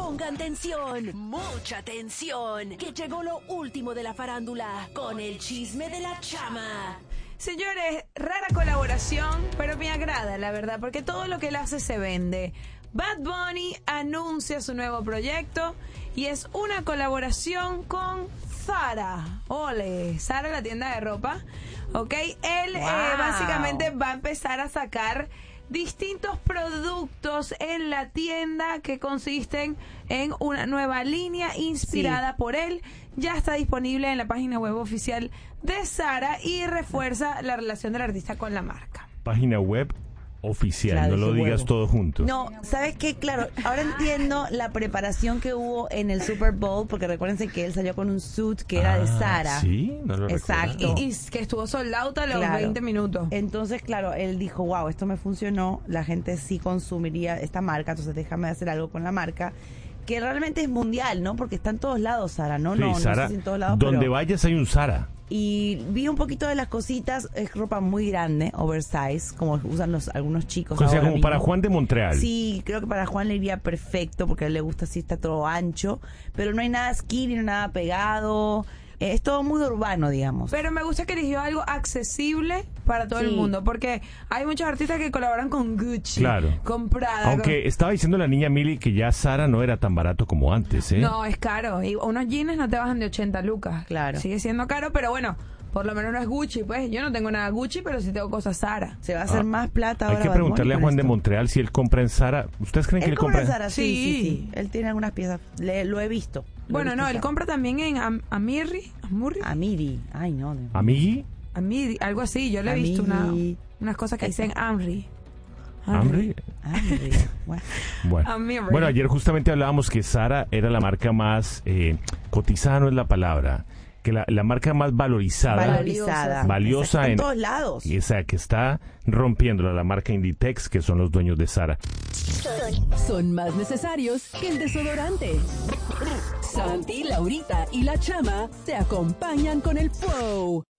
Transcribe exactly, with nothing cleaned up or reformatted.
Pongan tensión, mucha tensión, que llegó lo último de la farándula con el chisme de la chama. Señores, rara colaboración, pero me agrada, la verdad, porque todo lo que él hace se vende. Bad Bunny anuncia su nuevo proyecto y es una colaboración con Zara. Ole, Zara, la tienda de ropa. Ok, él wow. eh, básicamente va a empezar a sacar distintos productos en la tienda que consisten en una nueva línea inspirada sí. por él. Ya está disponible en la página web oficial de Zara y refuerza la relación del artista con la marca. Página web oficial, claro, no lo digas huevo. todo junto. No, ¿sabes qué? Claro, ahora entiendo la preparación que hubo en el Super Bowl, porque recuérdense que él salió con un suit que era ah, de Zara. Sí, no lo Exacto. Y, y que estuvo sold out a los claro. veinte minutos. Entonces, claro, él dijo, wow, esto me funcionó, la gente sí consumiría esta marca, entonces déjame hacer algo con la marca. Que realmente es mundial, ¿no? Porque está en todos lados, Zara, ¿no? Sí, no, Zara, no sé si en todos lados, donde pero... vayas hay un Zara. Y vi un poquito de las cositas, es ropa muy grande, oversize, como usan los algunos chicos. O sea, como mismo. para Juan de Montreal. Sí, creo que para Juan le iría perfecto, porque a él le gusta así, está todo ancho, pero no hay nada skinny, no nada pegado. Es todo muy urbano, digamos. Pero me gusta que eligió algo accesible para todo sí. el mundo, porque hay muchos artistas que colaboran con Gucci, claro. con Prada. Aunque con... estaba diciendo la niña Mili que ya Zara no era tan barato como antes, ¿eh? No, es caro. Y unos jeans no te bajan de ochenta lucas. Claro. Sigue siendo caro, pero bueno, por lo menos no es Gucci, pues. Yo no tengo nada Gucci, pero sí tengo cosas Zara. Se va a hacer ah, más plata ahora. Hay que preguntarle a Juan esto. de Montreal si él compra en Zara. ¿Ustedes creen él que él compra compra en Zara? Sí, sí, sí, sí. Él tiene algunas piezas. Le, lo he visto. Lo bueno, he visto no, él compra también en Am Amirri. ¿Amurri? Amiri. Ay, no. De... ¿Amigi? Amiri, algo así. Yo le he Amiri. visto una, unas cosas que dicen Amri. ¿Amri? Amri. Bueno. Bueno. bueno, ayer justamente hablábamos que Zara era la marca más eh, cotizada, no es la palabra, que la, la marca más valorizada, valorizada, valiosa en, en todos lados. Esa que está rompiéndola, la marca Inditex, que son los dueños de Zara. Son, son más necesarios que el desodorante. Santi, Laurita y la Chama te acompañan con el flow.